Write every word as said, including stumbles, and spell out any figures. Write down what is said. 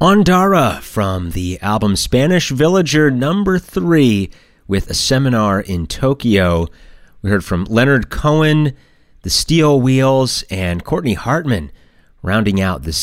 Ondara from the album Spanish Villager number three with A Seminar in Tokyo. We heard from Leonard Cohen, the Steel Wheels, and Courtney Hartman rounding out the